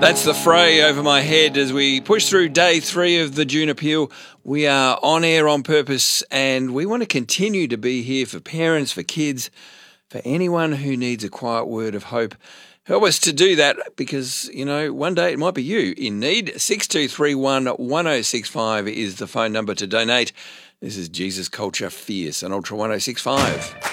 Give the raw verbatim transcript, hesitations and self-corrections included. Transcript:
That's the fray over my head as we push through day three of the June Appeal. We are on air on purpose and we want to continue to be here for parents, for kids, for anyone who needs a quiet word of hope. Help us to do that because, you know, one day it might be you in need. six two three one, one oh six five is the phone number to donate. This is Jesus Culture Fierce on Ultra one oh six five.